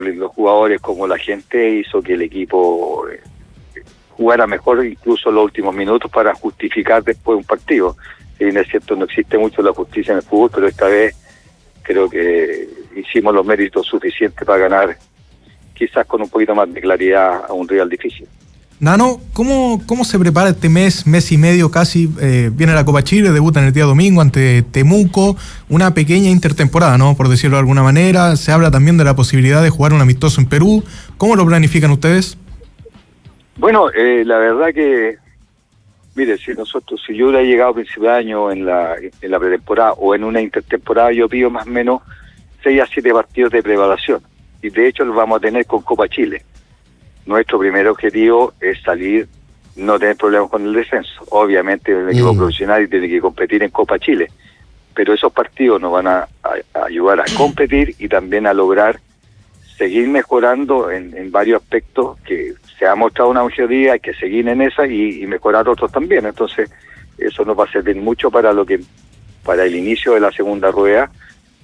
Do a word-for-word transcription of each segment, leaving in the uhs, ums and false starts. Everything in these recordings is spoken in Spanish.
los jugadores como la gente hizo que el equipo eh, jugara mejor incluso los últimos minutos para justificar después un partido. Si bien es cierto, no existe mucho la justicia en el fútbol, pero esta vez creo que hicimos los méritos suficientes para ganar, quizás con un poquito más de claridad, a un rival difícil. Nano, ¿cómo, cómo se prepara este mes, mes y medio casi? Eh, viene la Copa Chile, debuta en el día domingo ante Temuco, una pequeña intertemporada, ¿no? Por decirlo de alguna manera. Se habla también de la posibilidad de jugar un amistoso en Perú. ¿Cómo lo planifican ustedes? Bueno, eh, la verdad que, mire, si nosotros, si yo hubiera llegado a principio de año en la, en la pretemporada o en una intertemporada, yo pido más o menos seis a siete partidos de preparación. Y de hecho los vamos a tener con Copa Chile. Nuestro primer objetivo es salir, no tener problemas con el descenso. Obviamente es un equipo mm. profesional y tiene que competir en Copa Chile, pero esos partidos nos van a, a, a ayudar a competir y también a lograr seguir mejorando en, en varios aspectos que se ha mostrado una mejoría, hay que seguir en esa y, y mejorar otros también. Entonces eso nos va a servir mucho para lo que para el inicio de la segunda rueda,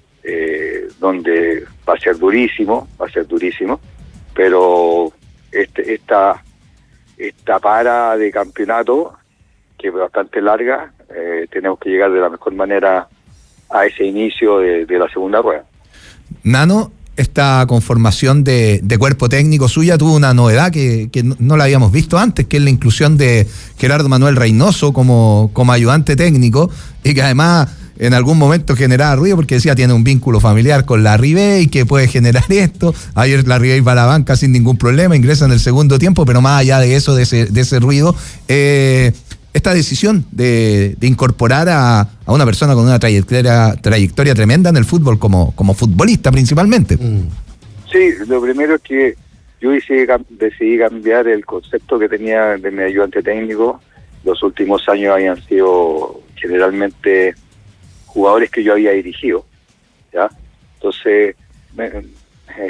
eh, donde va a ser durísimo, va a ser durísimo, pero Este, esta esta para de campeonato, que es bastante larga, eh, tenemos que llegar de la mejor manera a ese inicio de, de la segunda rueda. Nano, esta conformación de, de cuerpo técnico suya tuvo una novedad que, que no, no la habíamos visto antes, que es la inclusión de Gerardo Manuel Reynoso como, como ayudante técnico, y que además en algún momento generaba ruido porque decía tiene un vínculo familiar con la Ribey que puede generar esto. Ayer la Ribey va a la banca sin ningún problema, ingresa en el segundo tiempo, pero más allá de eso, de ese, de ese ruido, eh, esta decisión de, de incorporar a, a una persona con una trayectoria, trayectoria tremenda en el fútbol como, como futbolista principalmente. Mm. Sí, lo primero es que yo decidí, decidí cambiar el concepto que tenía de mi ayudante técnico. Los últimos años habían sido generalmente jugadores que yo había dirigido, ¿ya? Entonces, me, eh,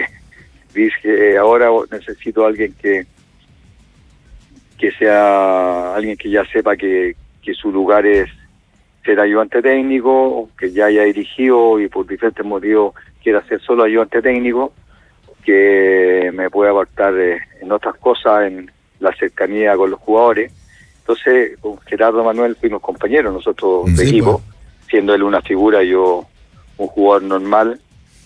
dije, ahora necesito a alguien que que sea alguien que ya sepa que, que su lugar es ser ayudante técnico, que ya haya dirigido y por diferentes motivos quiera ser solo ayudante técnico, que me pueda aportar eh, en otras cosas, en la cercanía con los jugadores. Entonces, con Gerardo Manuel fuimos compañeros nosotros de sí, equipo, pues. Siendo él una figura, yo un jugador normal,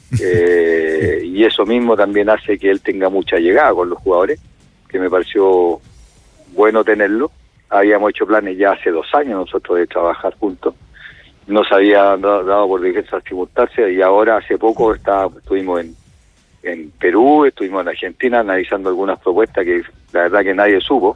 eh, y eso mismo también hace que él tenga mucha llegada con los jugadores, que me pareció bueno tenerlo. Habíamos hecho planes ya hace dos años nosotros de trabajar juntos, no se había dado, dado por diversas circunstancias, y ahora hace poco está, estuvimos en, en Perú, estuvimos en Argentina analizando algunas propuestas que la verdad que nadie supo,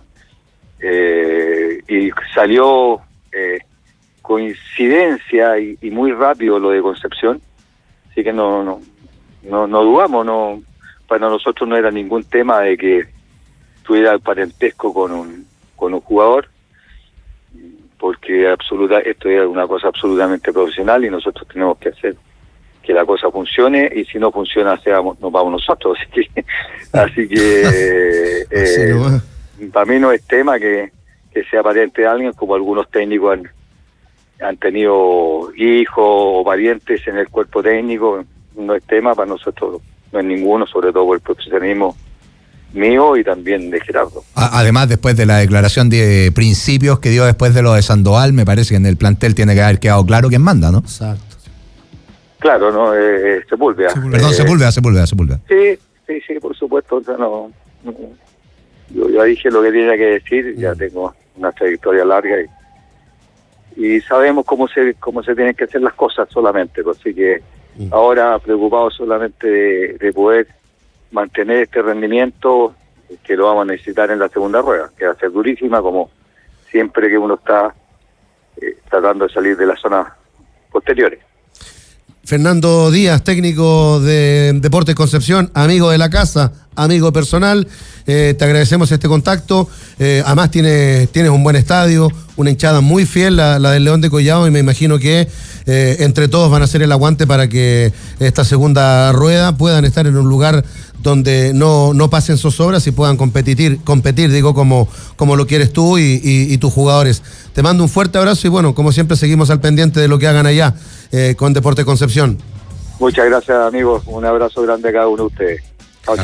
eh, y salió eh, coincidencia y, y muy rápido lo de Concepción, así que no no no, no dudamos, no, para nosotros no era ningún tema de que tuviera parentesco con un con un jugador, porque absoluta esto es una cosa absolutamente profesional y nosotros tenemos que hacer que la cosa funcione, y si no funciona seamos, nos vamos nosotros, así que así que eh, para mí no es tema que, que sea pariente de alguien, como algunos técnicos han han tenido hijos o parientes en el cuerpo técnico. No es tema para nosotros, no es ninguno, sobre todo por el profesionalismo mío y también de Gerardo. Además, después de la declaración de principios que dio después de lo de Sandoval, me parece que en el plantel tiene que haber quedado claro quién manda, ¿no? Exacto. Claro, ¿no? Eh, Sepúlveda. Perdón, eh, Sepúlveda, Sepúlveda, Sepúlveda. Sí, sí, sí, por supuesto. O sea, no, no, yo ya dije lo que tenía que decir, ya tengo una trayectoria larga y y sabemos cómo se cómo se tienen que hacer las cosas solamente, así que mm. ahora preocupado solamente de, de poder mantener este rendimiento, que lo vamos a necesitar en la segunda rueda, que va a ser durísima, como siempre que uno está eh, tratando de salir de las zonas posteriores. Fernando Díaz, técnico de Deportes Concepción, amigo de la casa, amigo personal, eh, te agradecemos este contacto. Eh, además tienes, tienes un buen estadio, una hinchada muy fiel, la, la del León de Collado, y me imagino que eh, entre todos van a hacer el aguante para que esta segunda rueda puedan estar en un lugar donde no, no pasen zozobras y puedan competir, competir digo, como, como lo quieres tú y, y, y tus jugadores. Te mando un fuerte abrazo y bueno, como siempre seguimos al pendiente de lo que hagan allá eh, con Deportes Concepción. Muchas gracias, amigos. Un abrazo grande a cada uno de ustedes.